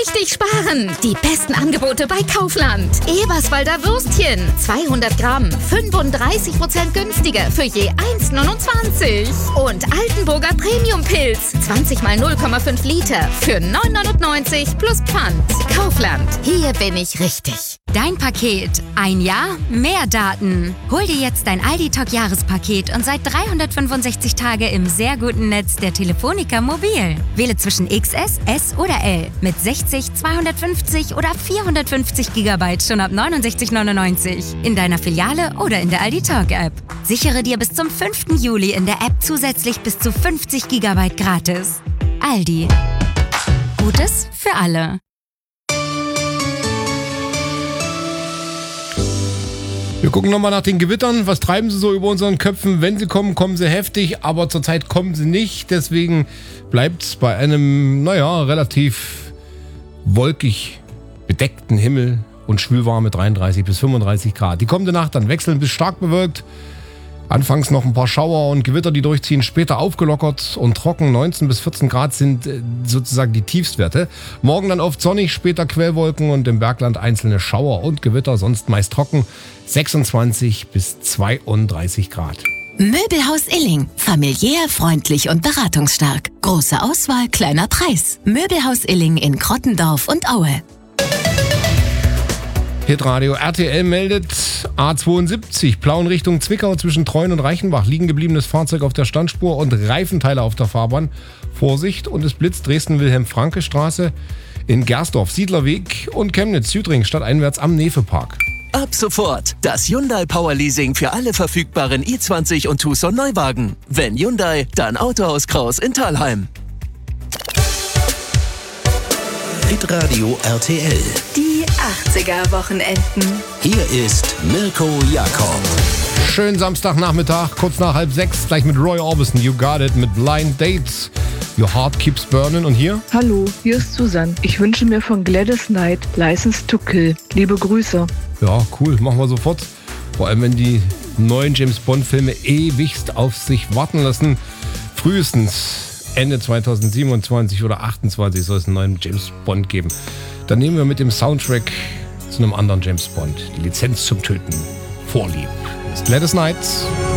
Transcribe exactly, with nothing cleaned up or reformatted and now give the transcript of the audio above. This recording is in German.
richtig sparen. Die besten Angebote bei Kaufland. Eberswalder Würstchen, zweihundert Gramm, fünfunddreißig Prozent günstiger für je eins neunundzwanzig. Und Altenburger Premium-Pilz, zwanzig mal null Komma fünf Liter für neun neunundneunzig plus Pfand. Kaufland, hier bin ich richtig. Dein Paket. Ein Jahr, mehr Daten. Hol dir jetzt dein Aldi-Talk-Jahrespaket und seit dreihundertfünfundsechzig Tage im sehr guten Netz der Telefonica Mobil. Wähle zwischen X S, S oder L mit sechzig, zweihundertfünfzig oder vierhundertfünfzig Gigabyte schon ab neunundsechzig neunundneunzig. In deiner Filiale oder in der Aldi-Talk-App. Sichere dir bis zum fünften Juli in der App zusätzlich bis zu fünfzig Gigabyte gratis. Aldi. Gutes für alle. Wir gucken nochmal nach den Gewittern. Was treiben sie so über unseren Köpfen? Wenn sie kommen, kommen sie heftig, aber zurzeit kommen sie nicht. Deswegen bleibt es bei einem, naja, relativ wolkig bedeckten Himmel und schwülwarme dreiunddreißig bis fünfunddreißig Grad. Die kommende Nacht dann wechseln bis stark bewölkt. Anfangs noch ein paar Schauer und Gewitter, die durchziehen, später aufgelockert und trocken. neunzehn bis vierzehn Grad sind sozusagen die Tiefstwerte. Morgen dann oft sonnig, später Quellwolken und im Bergland einzelne Schauer und Gewitter, sonst meist trocken. sechsundzwanzig bis zweiunddreißig Grad. Möbelhaus Illing. Familiär, freundlich und beratungsstark. Große Auswahl, kleiner Preis. Möbelhaus Illing in Krottendorf und Aue. Hitradio R T L meldet A zweiundsiebzig, Plauen Richtung Zwickau zwischen Treuen und Reichenbach. Liegen gebliebenes Fahrzeug auf der Standspur und Reifenteile auf der Fahrbahn. Vorsicht, und es blitzt Dresden-Wilhelm-Franke-Straße in Gersdorf, Siedlerweg und Chemnitz, Südring, stadteinwärts am Nefepark. Ab sofort das Hyundai Power Leasing für alle verfügbaren i zwanzig und Tucson Neuwagen. Wenn Hyundai, dann Autohaus Kraus in Thalheim. Hitradio R T L. Die achtziger-Wochenenden. Hier ist Mirko Jakob. Schönen Samstagnachmittag, kurz nach halb sechs, gleich mit Roy Orbison. You got it, mit Blind Dates. Your heart keeps burning. Und hier? Hallo, hier ist Susan. Ich wünsche mir von Gladys Knight License to Kill. Liebe Grüße. Ja, cool, machen wir sofort. Vor allem, wenn die neuen James-Bond-Filme ewigst auf sich warten lassen. Frühestens Ende zweitausendsiebenundzwanzig oder achtundzwanzig soll es einen neuen James-Bond geben. Dann nehmen wir mit dem Soundtrack zu einem anderen James-Bond die Lizenz zum Töten vorlieb. Das ist Gladys Knight.